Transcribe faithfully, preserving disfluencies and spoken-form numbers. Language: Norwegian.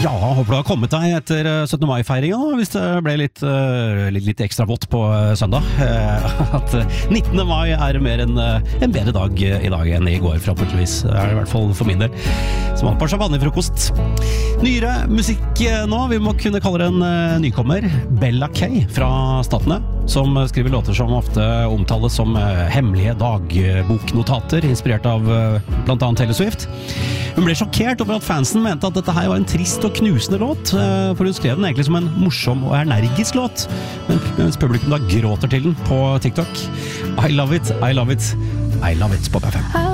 Ja, håper du har kommet deg etter syttende mai-feiringen, hvis det ble litt, litt, litt ekstra vått på søndag. At nittende mai er mer en, en bedre dag i dag enn i går, forhåpentligvis. Det er det i hvert fall for min del. Som alt på champagnefrokost. Nyere musikk nå, vi må kunne kalle det en nykommer. Bella Kay fra Statene, som skriver låter som ofte omtales som hemmelige dagboknotater, inspirert av blant annet Taylor Swift. Hun ble sjokkert over at fansen mente at dette her var en trist og knusende låt, for hun skrev den egentlig som en morsom og energisk låt, mens publikum da gråter til den på TikTok. I love it, I love it, I love it på P fem.